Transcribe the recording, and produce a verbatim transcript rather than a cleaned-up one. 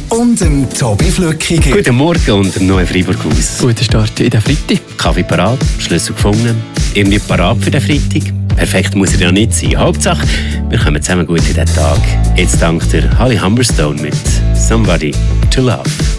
und dem Tobi Flückiger. Guten Morgen und dem neuen Freiburg-Haus. Guten Start in den Freitag. Kaffee parat, Schlüssel gefunden, irgendwie parat für den Freitag. Perfekt muss er ja nicht sein. Hauptsache, wir kommen zusammen gut in den Tag. Jetzt dank der Holly Humberstone mit «Somebody to Love».